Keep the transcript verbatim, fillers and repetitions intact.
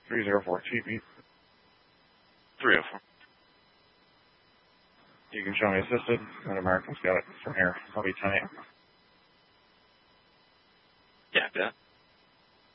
three zero four, T P. three oh four. You can show me assisted, and American's got it from here. I'll be ten eight.